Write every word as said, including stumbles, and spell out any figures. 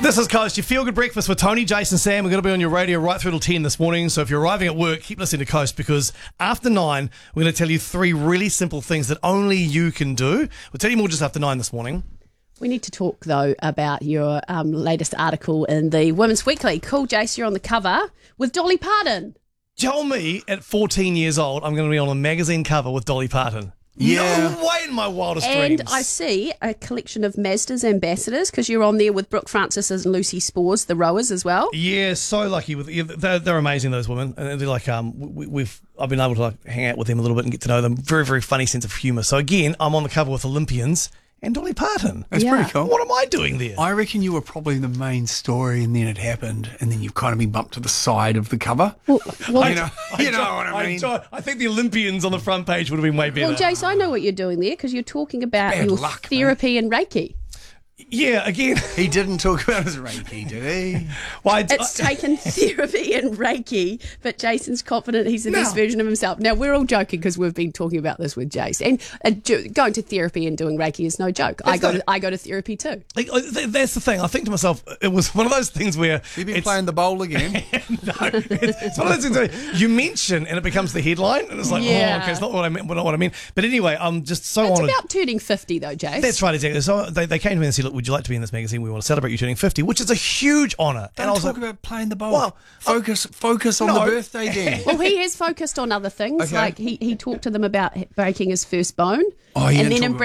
This is Coast, your feel-good breakfast with Tony, Jason, Sam. We're going to be on your radio right through till ten this morning. So if you're arriving at work, keep listening to Coast, because after nine, we're going to tell you three really simple things that only you can do. We'll tell you more just after nine this morning. We need to talk, though, about your um, latest article in the Women's Weekly. Cool, Jace, you're on the cover with Dolly Parton. Tell me, at fourteen years old, I'm going to be on a magazine cover with Dolly Parton. Yeah. No way in my wildest And dreams. I see a collection of Mazda's ambassadors, because you're on there with Brooke Francis and Lucy Spores, the rowers, as well. Yeah, so lucky with yeah, they're, they're amazing, those women, and they're like um we, we've I've been able to like hang out with them a little bit and get to know them. Very very funny sense of humour. So again, I'm on the cover with Olympians and Dolly Parton. That's Yeah. pretty cool. What am I doing there? I reckon you were probably the main story, and then it happened, and then you've kind of been bumped to the side of the cover. Well, well, you know, you know what I mean. I, I think the Olympians on the front page would have been way better. well, Jace, I know what you're doing there, because you're talking about Bad your luck, therapy and Reiki. yeah, again, He didn't talk about his Reiki, did he? well, I, It's taken therapy and Reiki, but Jason's confident he's the No. best version of himself. Now, we're all joking because we've been talking about this with Jace. And uh, ju- going to therapy and doing Reiki is no joke. I That's go, the- to, I go to therapy too. like, uh, th- that's the thing. I think to myself, it was one of those things where You've been it's, playing the bowl again. no, it's, it's one of those things where you mention and it becomes the headline, and it's like, Yeah. oh, okay, it's not what I meant, not what I mean. But anyway, I'm just so It's honoured. about turning fifty, though, Jace. That's right, exactly. So they, they came to me and said, look, would you like to be in this magazine? We want to celebrate you turning fifty, which is a huge honour. Don't And I was talk like, about playing the bowl. Well, focus, focus on no. the birthday, Dan. Well, he has focused on other things. Okay. Like he, he talked to them about breaking his first bone. Oh, he and didn't then talk